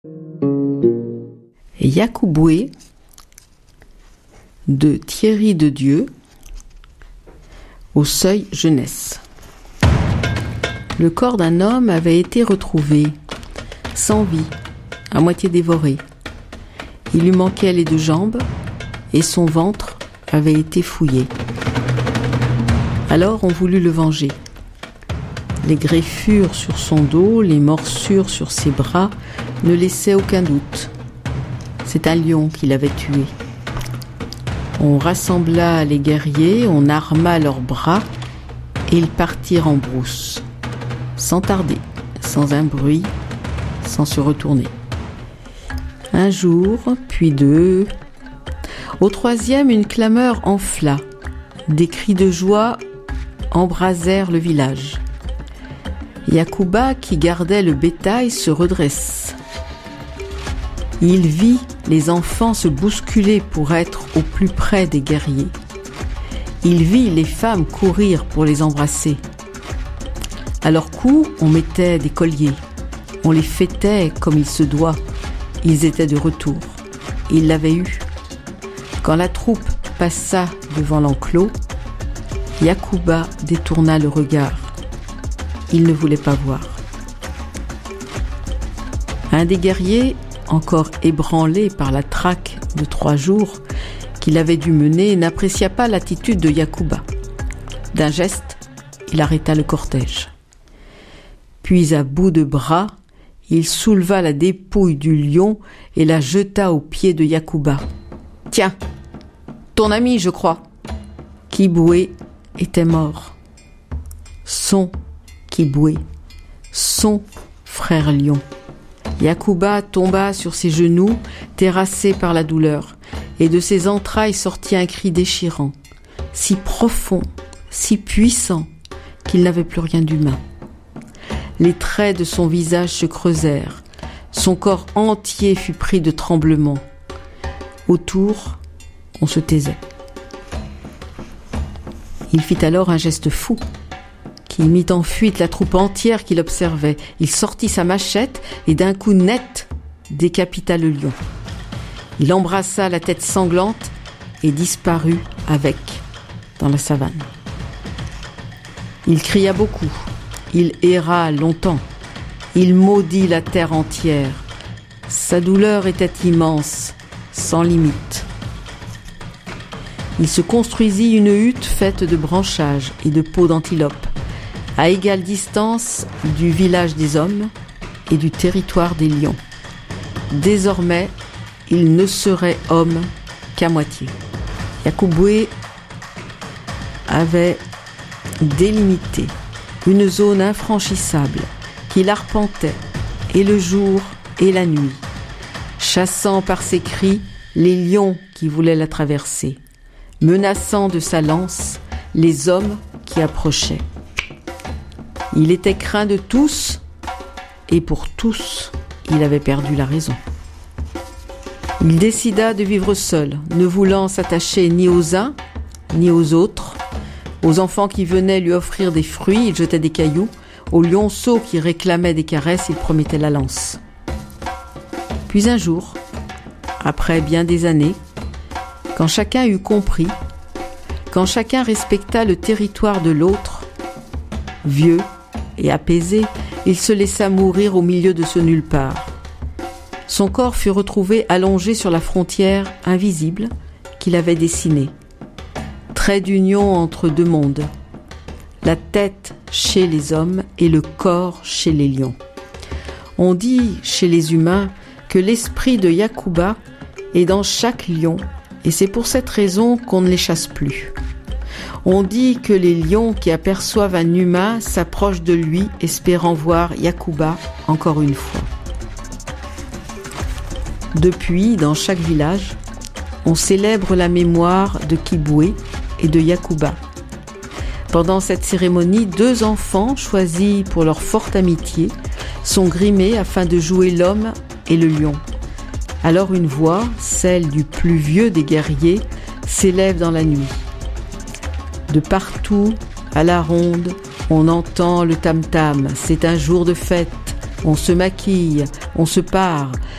Yacouboué de Thierry de Dieu au Seuil jeunesse. Le corps d'un homme avait été retrouvé, sans vie, à moitié dévoré. Il lui manquait les 2 jambes et son ventre avait été fouillé. Alors on voulut le venger. Les greffures sur son dos, les morsures sur ses bras ne laissaient aucun doute. C'est un lion qui l'avait tué. On rassembla les guerriers, on arma leurs bras et ils partirent en brousse, sans tarder, sans un bruit, sans se retourner. Un jour, puis 2. Au 3e, une clameur enfla. Des cris de joie embrasèrent le village. Yacouba, qui gardait le bétail, se redresse. Il vit les enfants se bousculer pour être au plus près des guerriers. Il vit les femmes courir pour les embrasser. À leur cou, on mettait des colliers. On les fêtait comme il se doit. Ils étaient de retour. Il l'avait eu. Quand la troupe passa devant l'enclos, Yacouba détourna le regard. Il ne voulait pas voir. Un des guerriers, encore ébranlé par la traque de 3 jours qu'il avait dû mener, n'apprécia pas l'attitude de Yacouba. D'un geste, il arrêta le cortège. Puis, à bout de bras, il souleva la dépouille du lion et la jeta aux pieds de Yacouba. « Tiens, ton ami, je crois. » Kiboué était mort. Son Kiboué, son frère lion. Yacouba tomba sur ses genoux, terrassé par la douleur, et de ses entrailles sortit un cri déchirant, si profond, si puissant, qu'il n'avait plus rien d'humain. Les traits de son visage se creusèrent, son corps entier fut pris de tremblements. Autour, on se taisait. Il fit alors un geste fou, qui mit en fuite la troupe entière qui l'observait. Il sortit sa machette et d'un coup net décapita le lion. Il embrassa la tête sanglante et disparut avec dans la savane. Il cria beaucoup, il erra longtemps, il maudit la terre entière. Sa douleur était immense, sans limite. Il se construisit une hutte faite de branchages et de peaux d'antilope, à égale distance du village des hommes et du territoire des lions. Désormais, il ne serait homme qu'à moitié. Yacouboué avait délimité une zone infranchissable qu'il arpentait et le jour et la nuit, chassant par ses cris les lions qui voulaient la traverser, menaçant de sa lance les hommes qui approchaient. Il était craint de tous, et pour tous, il avait perdu la raison. Il décida de vivre seul, ne voulant s'attacher ni aux uns, ni aux autres. Aux enfants qui venaient lui offrir des fruits, il jetait des cailloux. Aux lionceaux qui réclamaient des caresses, il promettait la lance. Puis un jour, après bien des années, quand chacun eut compris, quand chacun respecta le territoire de l'autre, vieux et apaisé, il se laissa mourir au milieu de ce nulle part. Son corps fut retrouvé allongé sur la frontière invisible qu'il avait dessinée. Trait d'union entre 2 mondes. La tête chez les hommes et le corps chez les lions. On dit chez les humains que l'esprit de Yacouba est dans chaque lion, et c'est pour cette raison qu'on ne les chasse plus. On dit que les lions qui aperçoivent un humain s'approchent de lui, espérant voir Yacouba encore une fois. Depuis, dans chaque village, on célèbre la mémoire de Kiboué et de Yacouba. Pendant cette cérémonie, 2 enfants, choisis pour leur forte amitié, sont grimés afin de jouer l'homme et le lion. Alors une voix, celle du plus vieux des guerriers, s'élève dans la nuit. De partout, à la ronde, on entend le tam-tam. C'est un jour de fête. On se maquille, on se pare,